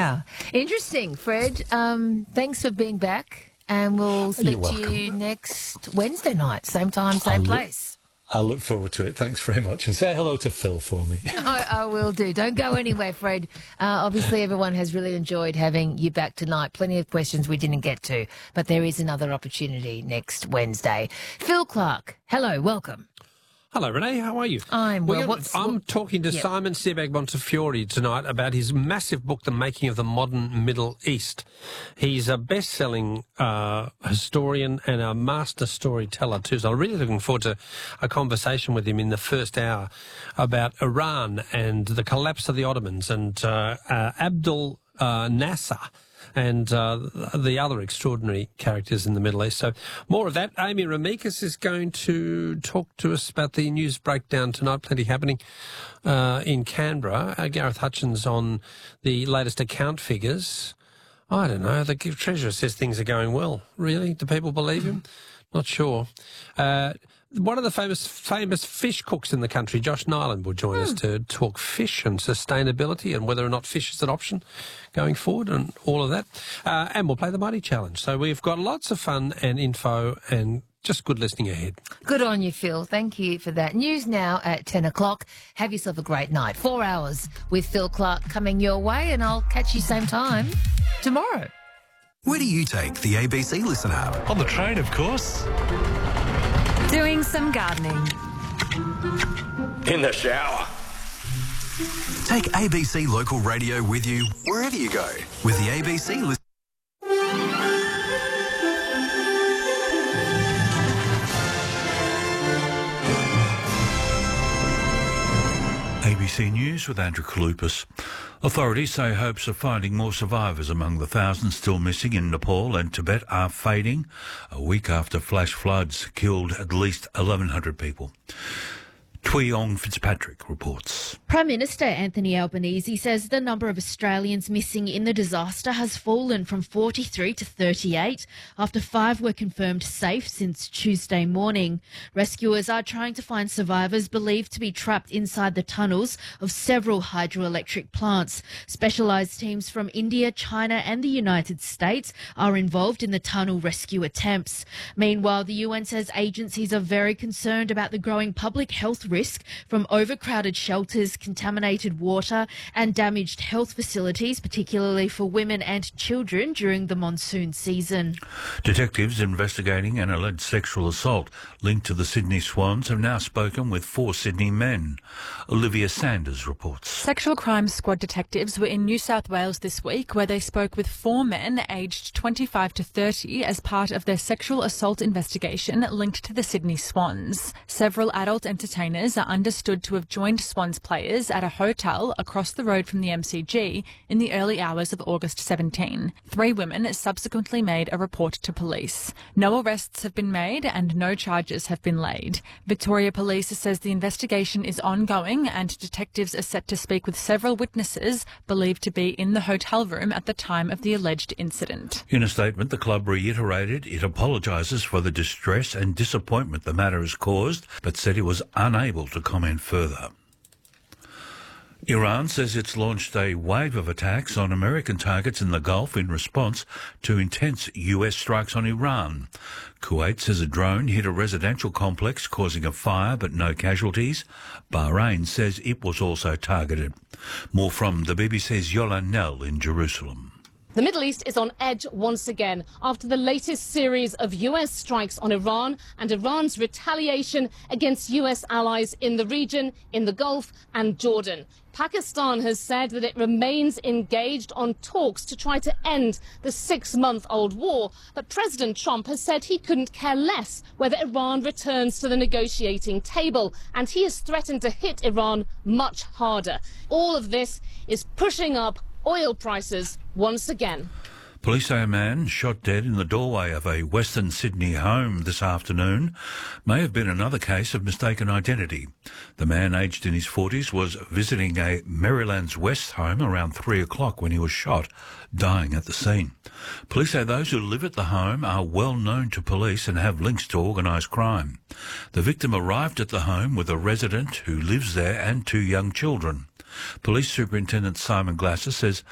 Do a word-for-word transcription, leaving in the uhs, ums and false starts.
Wow. Interesting, Fred. Um, thanks for being back, and we'll speak to you next Wednesday night, same time, same I'll place. Look, I'll look forward to it. Thanks very much. And say hello to Phil for me. I, I will do. Don't go anywhere, Fred. Uh, obviously, everyone has really enjoyed having you back tonight. Plenty of questions we didn't get to, but there is another opportunity next Wednesday. Phil Clark, hello, welcome. Hello, Renee. How are you? I'm well. Gonna, What's, I'm what, talking to yep. Simon Sebag Montefiore tonight about his massive book, The Making of the Modern Middle East. He's a best-selling uh, historian and a master storyteller too, so I'm really looking forward to a conversation with him in the first hour about Iran and the collapse of the Ottomans and uh, uh, Abdul uh, Nasser and uh, the other extraordinary characters in the Middle East. So more of that. Amy Ramikis is going to talk to us about the news breakdown tonight. Plenty happening uh, in Canberra. Uh, Gareth Hutchins on the latest account figures. I don't know. The Treasurer says things are going well. Really? Do people believe him? Not sure. Uh, one of the famous famous fish cooks in the country, Josh Nyland, will join mm. us to talk fish and sustainability and whether or not fish is an option going forward and all of that. Uh, and we'll play the Mighty Challenge. So we've got lots of fun and info and just good listening ahead. Good on you, Phil. Thank you for that. News now at ten o'clock. Have yourself a great night. Four hours with Phil Clark coming your way, and I'll catch you same time tomorrow. Where do you take the A B C Listen app? On the train, of course. Doing some gardening. In the shower. Take A B C Local Radio with you wherever you go with the A B C Listen. A B C News with Andrew Kaloupas. Authorities say hopes of finding more survivors among the thousands still missing in Nepal and Tibet are fading. A week after flash floods killed at least eleven hundred people. Tweong Fitzpatrick reports. Prime Minister Anthony Albanese says the number of Australians missing in the disaster has fallen from forty-three to thirty-eight after five were confirmed safe since Tuesday morning. Rescuers are trying to find survivors believed to be trapped inside the tunnels of several hydroelectric plants. Specialised teams from India, China and the United States are involved in the tunnel rescue attempts. Meanwhile, the U N says agencies are very concerned about the growing public health risk risk from overcrowded shelters, contaminated water and damaged health facilities, particularly for women and children during the monsoon season. Detectives investigating an alleged sexual assault linked to the Sydney Swans have now spoken with four Sydney men. Olivia Sanders reports. Sexual Crimes Squad detectives were in New South Wales this week, where they spoke with four men aged twenty-five to thirty as part of their sexual assault investigation linked to the Sydney Swans. Several adult entertainers are understood to have joined Swans players at a hotel across the road from the M C G in the early hours of August seventeenth. Three women subsequently made a report to police. No arrests have been made and no charges have been laid. Victoria Police says the investigation is ongoing and detectives are set to speak with several witnesses believed to be in the hotel room at the time of the alleged incident. In a statement, the club reiterated it apologises for the distress and disappointment the matter has caused, but said it was unable to comment further. Iran says it's launched a wave of attacks on American targets in the Gulf in response to intense U S strikes on Iran. Kuwait says a drone hit a residential complex causing a fire but no casualties. Bahrain says it was also targeted. More from the B B C's Yola Nell in Jerusalem. The Middle East is on edge once again after the latest series of U S strikes on Iran and Iran's retaliation against U S allies in the region, in the Gulf and Jordan. Pakistan has said that it remains engaged on talks to try to end the six-month-old war, but President Trump has said he couldn't care less whether Iran returns to the negotiating table, and he has threatened to hit Iran much harder. All of this is pushing up oil prices once again. Police say a man shot dead in the doorway of a Western Sydney home this afternoon may have been another case of mistaken identity. The man, aged in his forties, was visiting a Merrylands West home around three o'clock when he was shot, dying at the scene. Police say those who live at the home are well known to police and have links to organised crime. The victim arrived at the home with a resident who lives there and two young children. Police Superintendent Simon Glasser says